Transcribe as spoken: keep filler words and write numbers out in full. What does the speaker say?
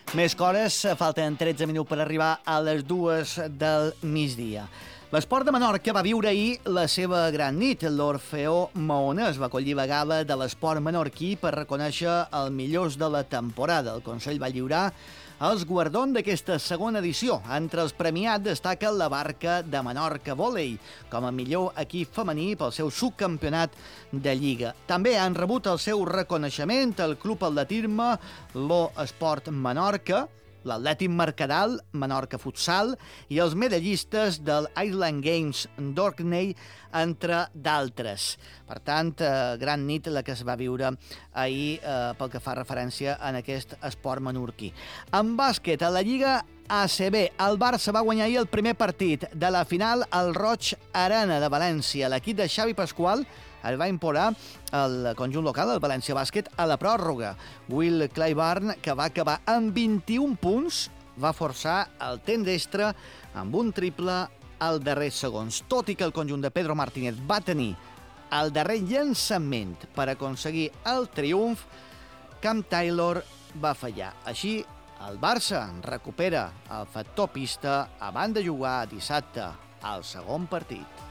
Més cores, falten tretze minuts per arribar a les dues del migdia. L'Esport de Menorca va viure ahir la seva gran nit. L'Orfeó Maonès va acollir la gala de l'esport menorquí per reconèixer els millors de la temporada. El Consell va lliurar els guardons d'aquesta segona edició. Entre els premiats destaca la Barca de Menorca Vòlei, com a millor equip femení pel seu subcampionat de Lliga. També han rebut el seu reconeixement el Club Atletisme, l'O Esport Menorca, l'Atlètic Mercadal, Menorca Futsal i els medallistes del Island Games d'Orkney, entre d'altres. Per tant, eh, gran nit la que es va viure ahir eh, pel que fa referència en aquest esport menorquí. En bàsquet, a la Lliga A C B, el Barça va guanyar ahir el primer partit de la final al Roig Arena de València. L'equip de Xavi Pasqual es va imposar el conjunt local, el València Bàsquet, a la pròrroga. Will Clyburn, que va acabar amb vint-i-un punts, va forçar el temps d'extra amb un triple al darrer segons. Tot i que el conjunt de Pedro Martínez va tenir el darrer llançament per aconseguir el triomf, Cam Taylor va fallar. Així, el Barça recupera el factor pista abans de jugar dissabte al segon partit.